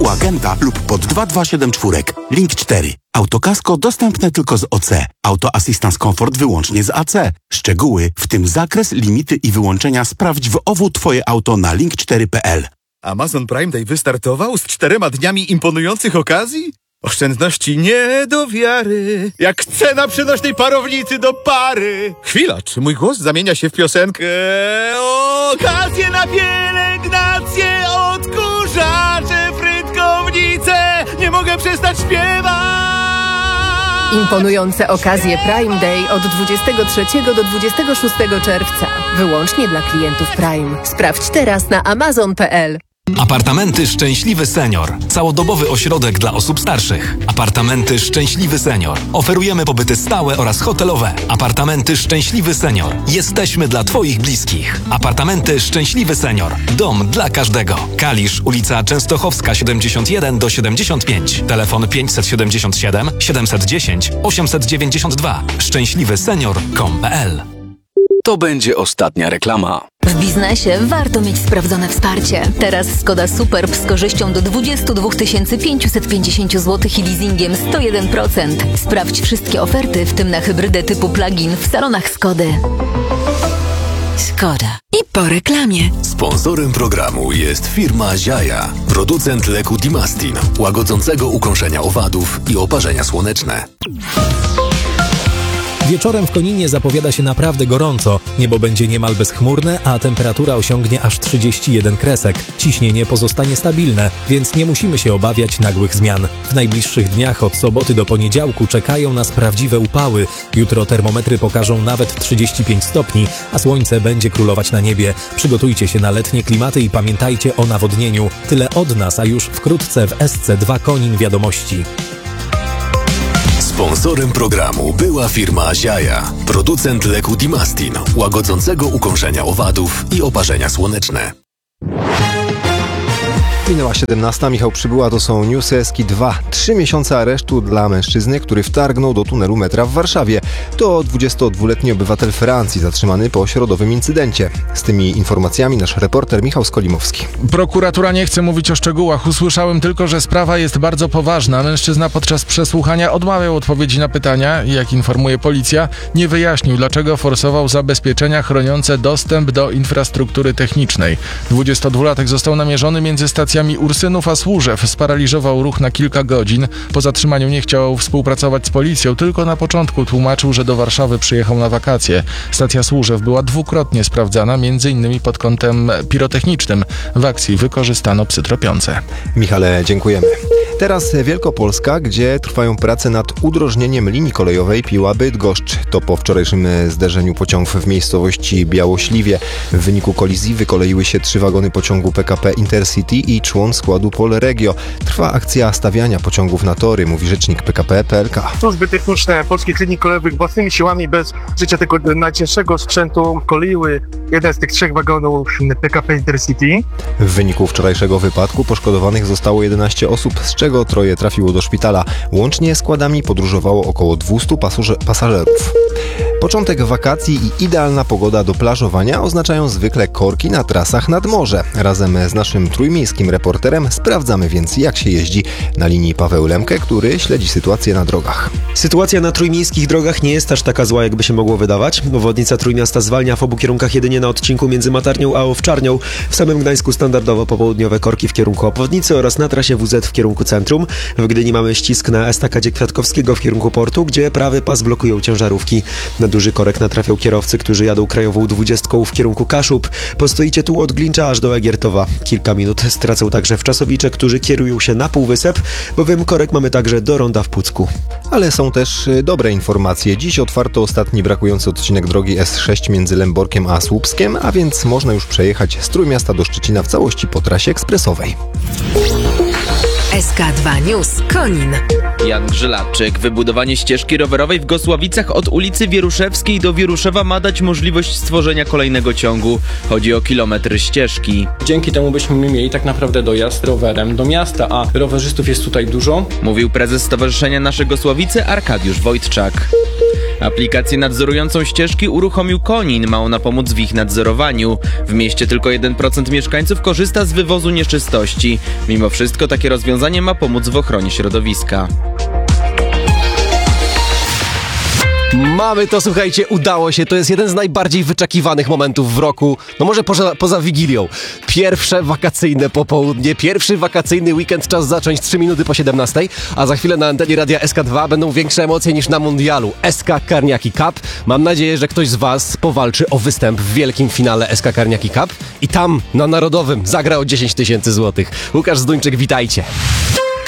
u agenta lub pod 2274. Link 4. Autokasko dostępne tylko z OC. Auto Assistance Comfort wyłącznie z AC. Szczegóły, w tym zakres, limity i wyłączenia sprawdź w OWU Twoje auto na link4.pl. Amazon Prime Day wystartował z 4 dniami imponujących okazji? Oszczędności nie do wiary, jak cena przenośnej parownicy do pary. Chwila, czy mój głos zamienia się w piosenkę? Okazje na pielęgnację, odkurzacze, frytkownice, nie mogę przestać śpiewać. Imponujące okazje Prime Day od 23 do 26 czerwca. Wyłącznie dla klientów Prime. Sprawdź teraz na amazon.pl. Apartamenty Szczęśliwy Senior. Całodobowy ośrodek dla osób starszych. Apartamenty Szczęśliwy Senior. Oferujemy pobyty stałe oraz hotelowe. Apartamenty Szczęśliwy Senior. Jesteśmy dla Twoich bliskich. Apartamenty Szczęśliwy Senior. Dom dla każdego. Kalisz, ulica Częstochowska 71 do 75. Telefon 577 710 892. szczęśliwysenior.com.pl. To będzie ostatnia reklama. W biznesie warto mieć sprawdzone wsparcie. Teraz Skoda Superb z korzyścią do 22 550 zł i leasingiem 101%. Sprawdź wszystkie oferty, w tym na hybrydę typu plug-in w salonach Skody. Skoda. I po reklamie. Sponsorem programu jest firma Ziaja, producent leku Dimastin, łagodzącego ukąszenia owadów i oparzenia słoneczne. Wieczorem w Koninie zapowiada się naprawdę gorąco. Niebo będzie niemal bezchmurne, a temperatura osiągnie aż 31 kresek. Ciśnienie pozostanie stabilne, więc nie musimy się obawiać nagłych zmian. W najbliższych dniach od soboty do poniedziałku czekają nas prawdziwe upały. Jutro termometry pokażą nawet 35 stopni, a słońce będzie królować na niebie. Przygotujcie się na letnie klimaty i pamiętajcie o nawodnieniu. Tyle od nas, a już wkrótce w SC2 Konin Wiadomości. Sponsorem programu była firma Ziaja, producent leku Dimastin, łagodzącego ukąszenia owadów i oparzenia słoneczne. Minęła 17. Michał Przybyła, to są newsy Eski 2. 3 miesiące aresztu dla mężczyzny, który wtargnął do tunelu metra w Warszawie. To 22-letni obywatel Francji zatrzymany po środowym incydencie. Z tymi informacjami nasz reporter Michał Skolimowski. Prokuratura nie chce mówić o szczegółach. Usłyszałem tylko, że sprawa jest bardzo poważna. Mężczyzna podczas przesłuchania odmawiał odpowiedzi na pytania i, jak informuje policja, nie wyjaśnił, dlaczego forsował zabezpieczenia chroniące dostęp do infrastruktury technicznej. 22-latek został namierzony między stacjami Ursynów a Służew, sparaliżował ruch na kilka godzin. Po zatrzymaniu nie chciał współpracować z policją, tylko na początku tłumaczył, że do Warszawy przyjechał na wakacje. Stacja Służew była dwukrotnie sprawdzana, m.in. pod kątem pirotechnicznym. W akcji wykorzystano psy tropiące. Michale, dziękujemy. Teraz Wielkopolska, gdzie trwają prace nad udrożnieniem linii kolejowej Piła-Bydgoszcz. To po wczorajszym zderzeniu pociągów w miejscowości Białośliwie. W wyniku kolizji wykoleiły się 3 wagony pociągu PKP Intercity i człon składu Polregio. Trwa akcja stawiania pociągów na tory, mówi rzecznik PKP PLK. Służby techniczne polskich linii kolejowych własnymi siłami, bez użycia tego najcięższego sprzętu, koleiły jeden z tych 3 wagonów PKP Intercity. W wyniku wczorajszego wypadku poszkodowanych zostało 11 osób, z czego 3 trafiło do szpitala. Łącznie składami podróżowało około 200 pasażerów. Początek wakacji i idealna pogoda do plażowania oznaczają zwykle korki na trasach nad morze. Razem z naszym trójmiejskim reporterem sprawdzamy więc, jak się jeździ na linii Paweł Lemke, który śledzi sytuację na drogach. Sytuacja na trójmiejskich drogach nie jest aż taka zła, jakby się mogło wydawać. Obwodnica Trójmiasta zwalnia w obu kierunkach jedynie na odcinku między Matarnią a Owczarnią. W samym Gdańsku standardowo popołudniowe korki w kierunku obwodnicy oraz na trasie WZ w kierunku centrum. W Gdyni mamy ścisk na estakadzie Kwiatkowskiego w kierunku portu, gdzie prawy pas blokują ciężarówki. Na duży korek natrafią kierowcy, którzy jadą krajową 20 w kierunku Kaszub. Postoicie tu od Glincza aż do Egiertowa. Kilka minut stracą także wczasowicze, którzy kierują się na Półwysep, bowiem korek mamy także do ronda w Pucku. Ale są też dobre informacje. Dziś otwarto ostatni brakujący odcinek drogi S6 między Lęborkiem a Słupskiem, a więc można już przejechać z Trójmiasta do Szczecina w całości po trasie ekspresowej. SK2 News Konin. Jan Grzylaczyk. Wybudowanie ścieżki rowerowej w Gosławicach od ulicy Wieruszewskiej do Wieruszewa ma dać możliwość stworzenia kolejnego ciągu. Chodzi o kilometr ścieżki. Dzięki temu byśmy mieli tak naprawdę dojazd rowerem do miasta, a rowerzystów jest tutaj dużo. Mówił prezes Stowarzyszenia Nasze Gosławice Arkadiusz Wojtczak. Aplikację nadzorującą ścieżki uruchomił Konin, ma ona pomóc w ich nadzorowaniu. W mieście tylko 1% mieszkańców korzysta z wywozu nieczystości. Mimo wszystko takie rozwiązanie ma pomóc w ochronie środowiska. Mamy to, słuchajcie, udało się. To jest jeden z najbardziej wyczekiwanych momentów w roku. No może poza Wigilią. Pierwsze wakacyjne popołudnie, pierwszy wakacyjny weekend, czas zacząć 3 minuty po 17, a za chwilę na antenie Radia SK2 będą większe emocje niż na mundialu. SK Carniaki Cup. Mam nadzieję, że ktoś z was powalczy o występ w wielkim finale SK Carniaki Cup i tam, na Narodowym, zagra o 10 000 złotych. Łukasz Zduńczyk, witajcie.